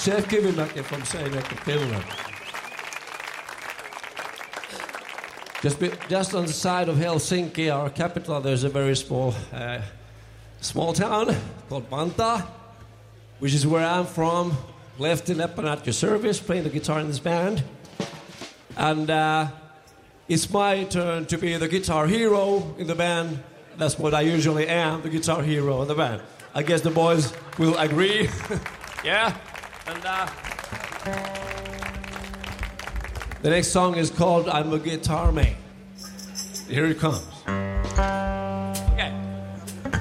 Chef Kivimäki from Seinäjoki, Finland. Just on the side of Helsinki, our capital, there's a very small town called Vantaa, which is where I'm from. Lefty Leppänen at your service, playing the guitar in this band. And it's my turn to be the guitar hero in the band. That's what I usually am, the guitar hero in the band. I guess the boys will agree. Yeah? And the next song is called I'm a Guitar Man. Here it comes.